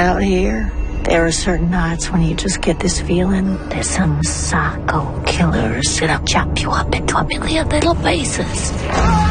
Out here, there are certain nights when you just get this feeling there's some psycho killers gonna chop you up into a million little pieces.